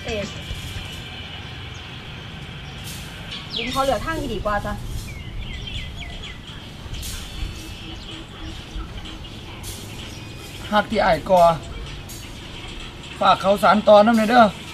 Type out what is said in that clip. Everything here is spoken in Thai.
เศษบุญเขาเหลือทางที่ดีกว่าจ้ะหักที่ไอ้ก่อฝากเขาสารต่อน้ำเลยเด้อ